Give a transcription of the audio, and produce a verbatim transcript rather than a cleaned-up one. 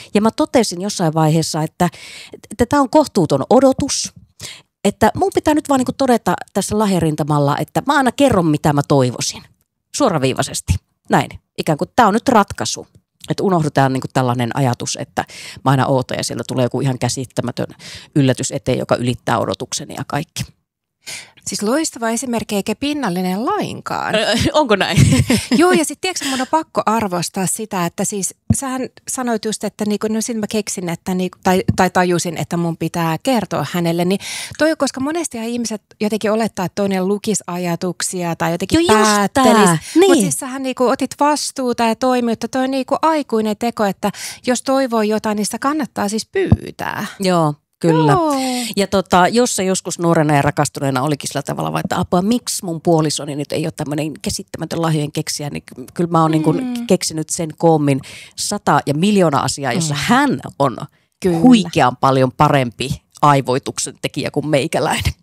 Ja mä totesin jossain vaiheessa, että tämä on kohtuuton odotus. Että mun pitää nyt vaan niinku todeta tässä lahjarintamalla, että mä aina kerron, mitä mä toivoisin. Suoraviivaisesti. Näin. Ikään kuin tämä on nyt ratkaisu. Että unohdutaan niinku tällainen ajatus, että mä aina ootan ja sieltä tulee joku ihan käsittämätön yllätys eteen, joka ylittää odotukseni ja kaikki. Siis loistava esimerkki eikä pinnallinen lainkaan. Ö, onko näin? Joo, ja sitten tiedätkö, mun on pakko arvostaa sitä, että siis sähän sanoit just, että niinku, no sitten mä keksin, että niinku, tai, tai tajusin, että mun pitää kertoa hänelle. Niin toi, koska monesti ihmiset jotenkin olettaa, että toinen lukisi ajatuksia tai jotenkin jo päättelisi. Niin. Mutta siis sähän niinku otit vastuuta ja toimiutta. Toi on niinku aikuinen teko, että jos toivoo jotain, niin sitä kannattaa siis pyytää. Joo. Kyllä. Joo. Ja tota, jos se joskus nuorena ja rakastuneena olikin sillä tavalla, vaan, että apua, miksi mun puolisoni nyt ei ole tämmöinen käsittämätön lahjojen keksijä, niin kyllä mä oon mm. niin kuin keksinyt sen koommin sata ja miljoona asiaa, jossa mm. hän on kyllä. huikean paljon parempi aivoituksen tekijä kuin meikäläinen.